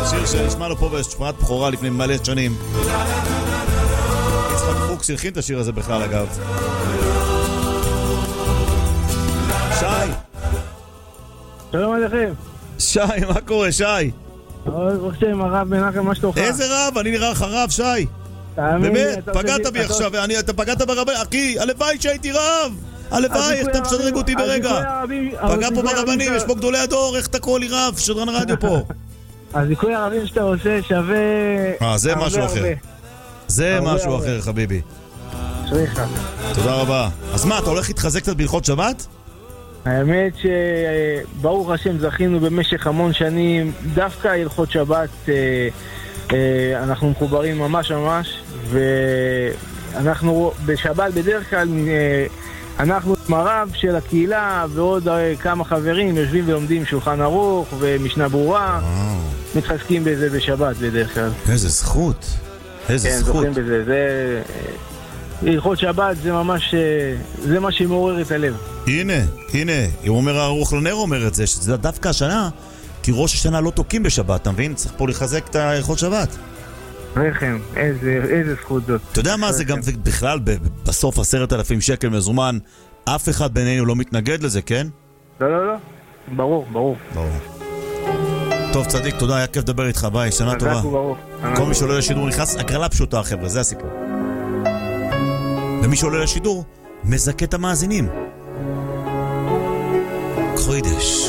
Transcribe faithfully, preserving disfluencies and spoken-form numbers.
שיר שנשמע לו פה בשפעת בכורה לפני מלא שנים. יצחק פוקס הלחין את השיר הזה בכלל, אגב. שי! שלום עליכם. שי, מה קורה, שי? ברוך שם, הרב מנחם, מה שלומך? איזה רב? אני נראה לך רב, שי. באמת, פגעת בי עכשיו, אתה פגעת ברבנים, אחי, הלוואי שהייתי רב. הלוואי, איך אתה משדרג אותי ברגע? פגע פה ברבנים, יש פה גדולי הדור, איך אתה קורא לי רב, שדרן רדיו פה. הזיכוי הרבים שאתה עושה שווה... אה, זה משהו אחר. זה משהו אחר, חביבי. שריך. תודה רבה. אז מה, אתה הולך להתחזק קצת בהלכות שבת? האמת שברוך השם זכינו במשך המון שנים, דווקא הלכות שבת אנחנו מחוברים ממש ממש, ואנחנו בשבת בדרך כלל אנחנו מרב של הקהילה ועוד כמה חברים יושבים ולומדים שולחן ערוך ומשנה ברורה, מתחזקים בזה בשבת בדרך כלל. איזה זכות, איזה כן, זכות. זוכרים בזה, זה... הלכות שבת זה ממש, זה מה שמעורר את הלב. הנה, הנה, הוא אומר הערוך לנר אומר את זה, שזה דווקא השנה, כי ראש השנה לא תוקים בשבת, אתה מבין? צריך פה לחזק את הלכות שבת. רחם, איזה, איזה זכות זאת. אתה יודע מה זה גם בכלל, בסוף עשרת אלפים שקל מזומן, אף אחד בינינו לא מתנגד לזה, כן? לא, לא, לא, ברור, ברור. ברור. טוב, צדיק, תודה, היה כיף לדבר איתך, ביי, שנה טובה. כל מי שעולה לשידור נכנס, הגרלה פשוטה, חבר'ה, זה הסיפור. ומי שעולה לשידור, מזכה את המאזינים. קרוידש.